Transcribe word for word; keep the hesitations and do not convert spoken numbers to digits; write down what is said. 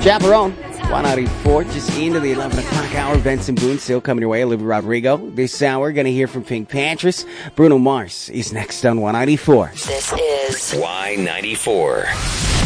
Chaperone, one ninety-four, just into the eleven o'clock hour. Benson Boone still coming your way. Olivia Rodrigo. This hour, going to hear from Pink Panthers. Bruno Mars is next on one ninety-four. This is Y ninety-four.